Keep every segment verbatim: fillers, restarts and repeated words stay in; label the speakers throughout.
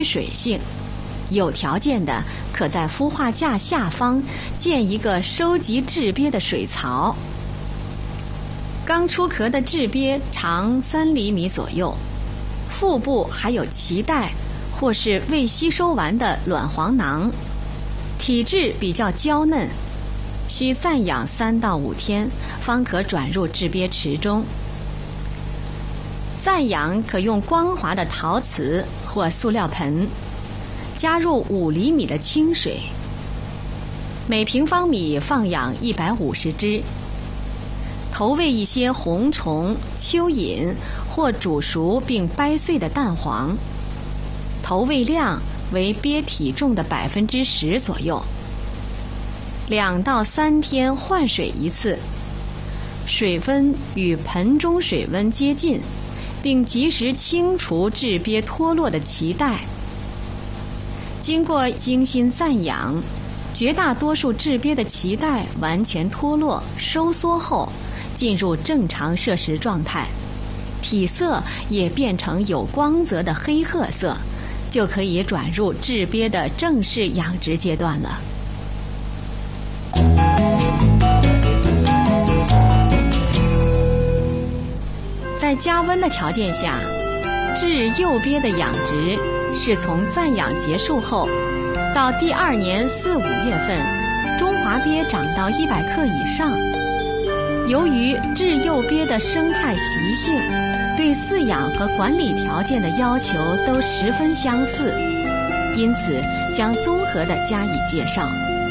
Speaker 1: 水性，有条件的可在孵化架下方建一个收集雉鳖的水槽。刚出壳的雉鳖长三厘米左右，腹部还有脐带或是未吸收完的卵黄囊，体质比较娇嫩，需暂养三到五天，方可转入雉鳖池中。暂养可用光滑的陶瓷或塑料盆，加入五厘米的清水，每平方米放养一百五十只。投喂一些红虫、蚯蚓或煮熟并掰碎的蛋黄，投喂量为鳖体重的百分之十左右。两到三天换水一次，水温与盆中水温接近，并及时清除雉鳖脱落的脐带。经过精心暂养，绝大多数雉鳖的脐带完全脱落收缩后，进入正常摄食状态，体色也变成有光泽的黑褐色，就可以转入雉鳖的正式养殖阶段了。在加温的条件下，雉幼鳖的养殖是从暂养结束后到第二年四五月份，中华鳖长到一百克以上。由于雉幼鳖的生态习性，对饲养和管理条件的要求都十分相似，因此将综合地加以介绍。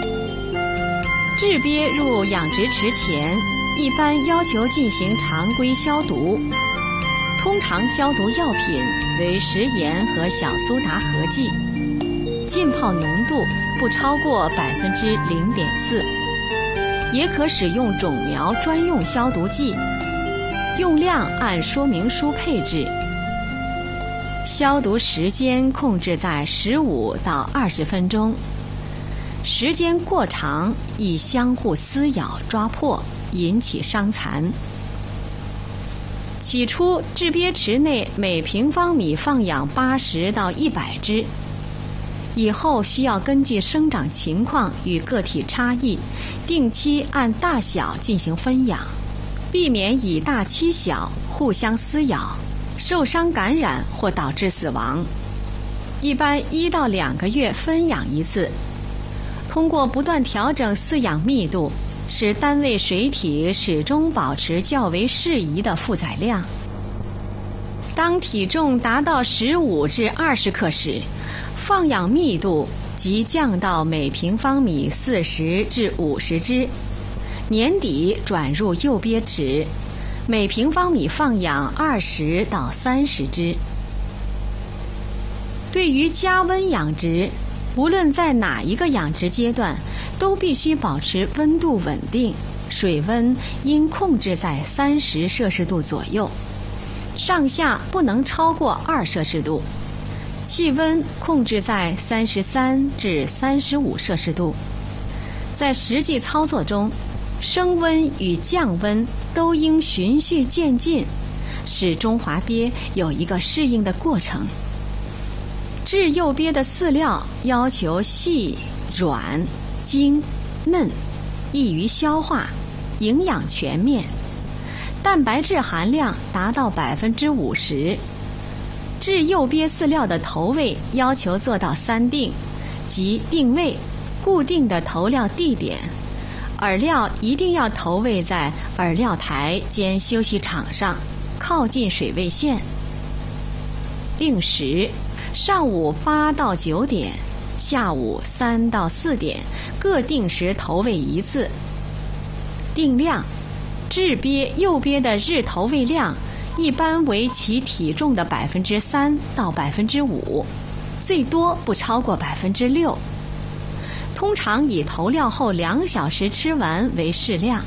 Speaker 1: 雉鳖入养殖池前，一般要求进行常规消毒，通常消毒药品为食盐和小苏打合剂，浸泡浓度不超过百分之零点四。也可使用种苗专用消毒剂，用量按说明书配置。消毒时间控制在十五到二十分钟，时间过长易相互撕咬抓破，引起伤残。起初雉鳖池内每平方米放养八十到一百只，以后需要根据生长情况与个体差异，定期按大小进行分养，避免以大欺小，互相撕咬，受伤感染或导致死亡。一般一到两个月分养一次，通过不断调整饲养密度，使单位水体始终保持较为适宜的负载量。当体重达到十五至二十克时，放养密度即降到每平方米四十至五十只，年底转入幼鳖池，每平方米放养二十到三十只。对于加温养殖，无论在哪一个养殖阶段，都必须保持温度稳定，水温应控制在三十摄氏度左右，上下不能超过二摄氏度。气温控制在三十三至三十五摄氏度。在实际操作中，升温与降温都应循序渐进，使中华鳖有一个适应的过程。雉幼鳖的饲料要求细、软、精、嫩，易于消化，营养全面，蛋白质含量达到百分之五十。雉幼鳖饲料的投喂要求做到三定，即定位、固定的投料地点，饵料一定要投喂在饵料台兼休息场上，靠近水位线。定时，上午八到九点，下午三到四点各定时投喂一次。定量，雉鳖幼鳖的日投喂量一般为其体重的百分之三到百分之五，最多不超过百分之六。通常以投料后两小时吃完为适量。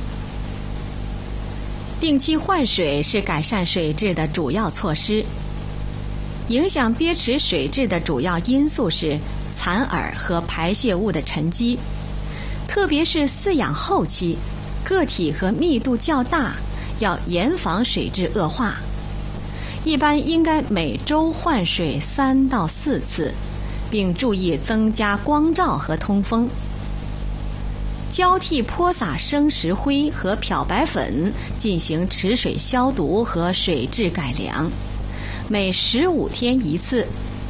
Speaker 1: 定期换水是改善水质的主要措施。影响鳖池水质的主要因素是残饵和排泄物的沉积，特别是饲养后期，个体和密度较大，要严防水质恶化。 一般应该每周换水三到四次，并注意增加光照和通风。交替泼洒生石灰和漂白粉进行池水消毒和水质改良，每十五天一次。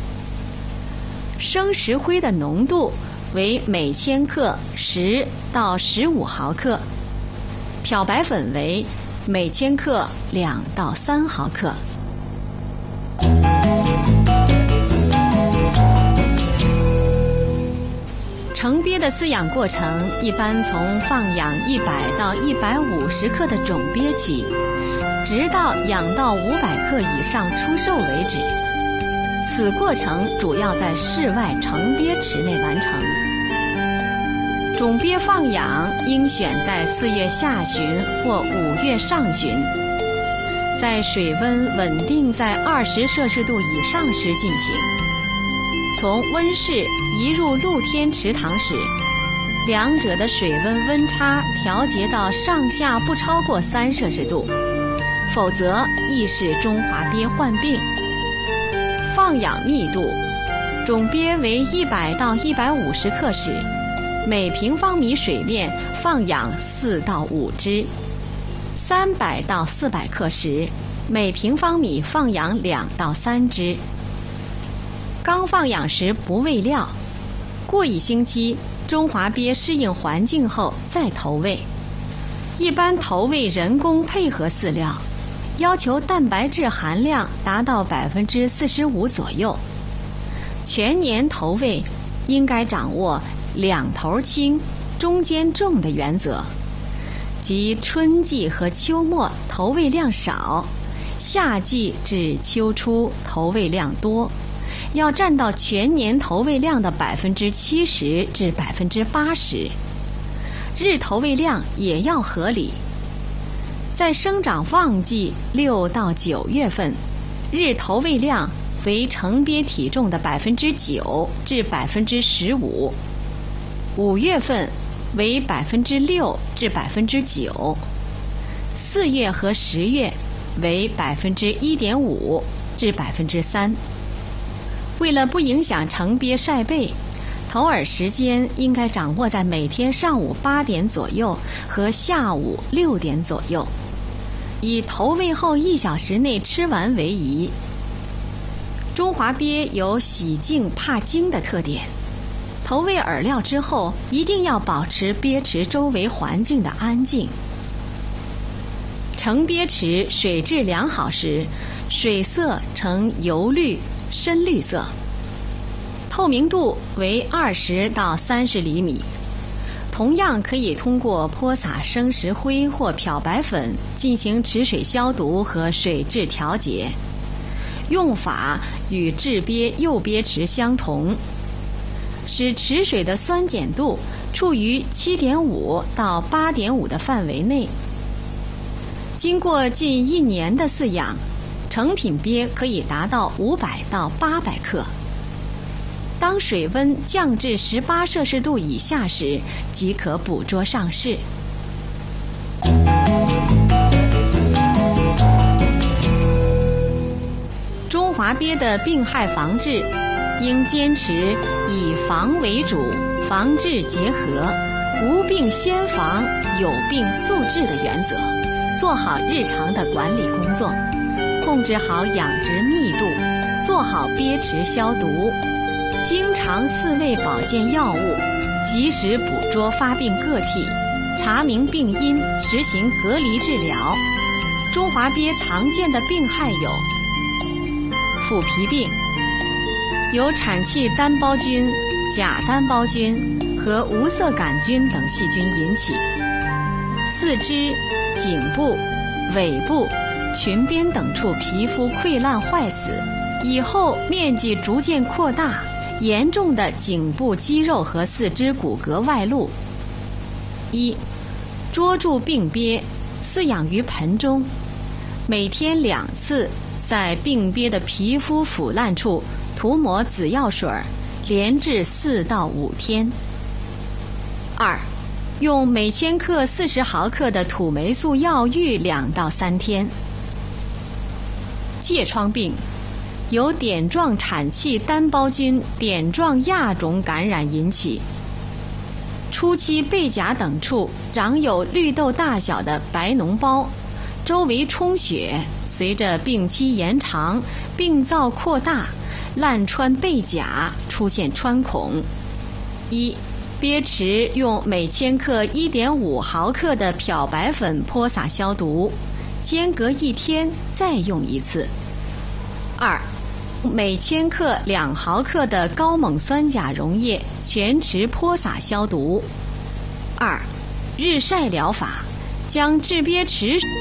Speaker 1: 生石灰的浓度为每千克十到十五毫克，漂白粉为每千克两到三毫克。成鳖的饲养过程一般从放养一百到一百五十克的种鳖起，直到养到五百克以上出售为止。此过程主要在室外成鳖池内完成。种鳖放养应选在四月下旬或五月上旬，在水温稳定在二十摄氏度以上时进行。从温室移入露天池塘时，两者的水温温差调节到上下不超过三摄氏度，否则易使中华鳖患病。放养密度，种鳖为一百到一百五十克时，每平方米水面放养四到五只；三百到四百克时，每平方米放养两到三只。刚放养时不喂料，过一星期中华鳖适应环境后再投喂。一般投喂人工配合饲料，要求蛋白质含量达到百分之四十五左右。全年投喂应该掌握两头轻、中间重的原则，即春季和秋末投喂量少，夏季至秋初投喂量多。要占到全年投喂量的百分之七十至百分之八十，日投喂量也要合理。在生长旺季六到九月份，日投喂量为成鳖体重的百分之九至百分之十五，五月份为百分之六至百分之九，四月和十月为百分之一点五至百分之三。为了不影响成鳖晒背，投饵时间应该掌握在每天上午八点左右和下午六点左右，以投喂后一小时内吃完为宜。中华鳖有喜静怕惊的特点，投喂饵料之后一定要保持鳖池周围环境的安静。成鳖池水质良好时，水色呈油绿深绿色，透明度为二十到三十厘米。同样可以通过泼洒生石灰或漂白粉进行池水消毒和水质调节，用法与制鳖诱鳖池相同，使池水的酸碱度处于 七点五 到 八点五 的范围内。经过近一年的饲养，成品鳖可以达到五百到八百克。当水温降至十八摄氏度以下时，即可捕捉上市。中华鳖的病害防治，应坚持以防为主，防治结合，无病先防，有病速治的原则，做好日常的管理工作，控制好养殖密度，做好鳖池消毒，经常饲喂保健药物，及时捕捉发病个体，查明病因，实行隔离治疗。中华鳖常见的病害有腐皮病，由产气单胞菌、假单胞菌和无色杆菌等细菌引起，四肢、颈部、尾部、裙边等处皮肤溃烂坏死，以后面积逐渐扩大，严重的颈部肌肉和四肢骨骼外露。一、捉住病鳖，饲养于盆中，每天两次在病鳖的皮肤腐烂处涂抹紫药水，连治四到五天。二、用每千克四十毫克的土霉素药浴两到三天。 疥疮病，由点状产气单胞菌点状亚种感染引起。初期背甲等处长有绿豆大小的白脓包，周围充血，随着病期延长，病灶扩大，烂穿背甲，出现穿孔。一、鳖池用每千克 一点五毫克的漂白粉泼洒消毒，间隔一天再用一次。二、每千克两毫克的高锰酸钾溶液全池泼洒消毒。二、日晒疗法，将制鳖池